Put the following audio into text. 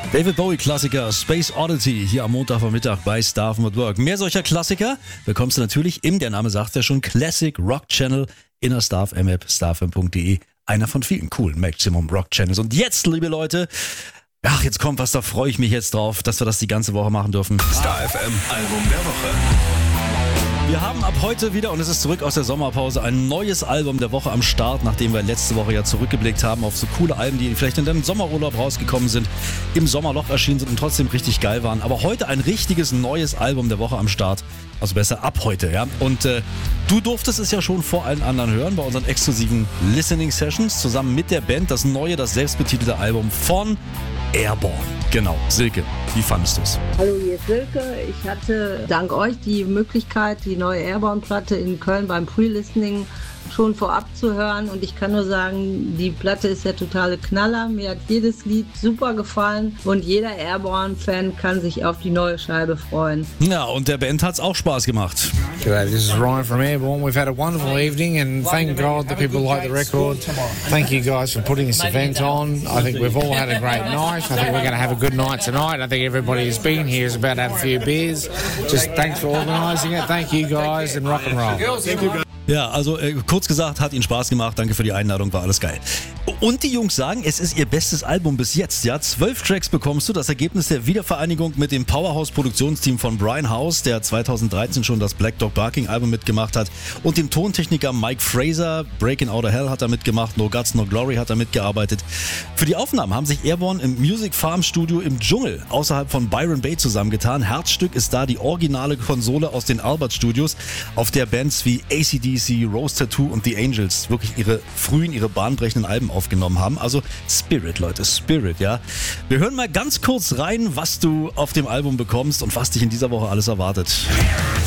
David Bowie-Klassiker Space Oddity hier am Montagvormittag bei Staffen at Work. Mehr solcher Klassiker bekommst du natürlich im, der Name sagt ja schon, Classic Rock Channel in der Starfm-App, starfm.de. Einer von vielen coolen Maximum Rock Channels. Und jetzt, liebe Leute, ach, jetzt kommt was, da freue ich mich jetzt drauf, dass wir das die ganze Woche machen dürfen. Star-FM Album der Woche. Wir haben ab heute wieder, und es ist zurück aus der Sommerpause, ein neues Album der Woche am Start, nachdem wir letzte Woche ja zurückgeblickt haben auf so coole Alben, die vielleicht in deinem Sommerurlaub rausgekommen sind, im Sommerloch erschienen sind und trotzdem richtig geil waren. Aber heute ein richtiges neues Album der Woche am Start. Also besser ab heute, ja. Und du durftest es ja schon vor allen anderen hören bei unseren exklusiven Listening Sessions zusammen mit der Band, das neue, das selbstbetitelte Album von Airborne. Genau, Silke, wie fandest du es? Hallo, hier ist Silke. Ich hatte dank euch die Möglichkeit, die neue Airborne-Platte in Köln beim Pre-Listening schon vorab zu hören, und ich kann nur sagen, die Platte ist der totale Knaller. Mir hat jedes Lied super gefallen und jeder Airborne-Fan kann sich auf die neue Scheibe freuen. Ja, und der Band hat es auch Spaß gemacht. G'day, this is Ryan from Airborne. We've had a wonderful evening and thank God that people like the record. Thank you guys for putting this event on. I think we've all had a great night. I think we're going to have a good night tonight. I think everybody who's been here is about to have a few beers. Just thanks for organising it. Thank you guys and rock and roll. Ja, also kurz gesagt, hat ihnen Spaß gemacht. Danke für die Einladung, war alles geil. Und die Jungs sagen, es ist ihr bestes Album bis jetzt. Ja, 12 Tracks bekommst du, das Ergebnis der Wiedervereinigung mit dem Powerhouse-Produktionsteam von Brian House, der 2013 schon das Black Dog Barking Album mitgemacht hat, und dem Tontechniker Mike Fraser. Breaking Out of Hell hat er mitgemacht, No Guts, No Glory hat er mitgearbeitet. Für die Aufnahmen haben sich Airborne im Music Farm Studio im Dschungel außerhalb von Byron Bay zusammengetan. Herzstück ist da die originale Konsole aus den Albert Studios, auf der Bands wie AC/DC, Rose Tattoo und The Angels wirklich ihre bahnbrechenden Alben aufgenommen haben. Also Spirit, Leute, Spirit, ja. Wir hören mal ganz kurz rein, was du auf dem Album bekommst und was dich in dieser Woche alles erwartet.